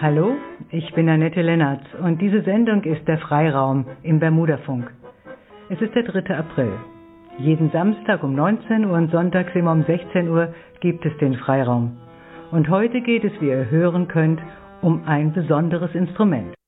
Hallo, ich bin Annette Lennartz und diese Sendung ist der Freiraum im Bermudafunk. Es ist der 3. April. Jeden Samstag um 19 Uhr und sonntags immer um 16 Uhr gibt es den Freiraum. Und heute geht es, wie ihr hören könnt, um ein besonderes Instrument.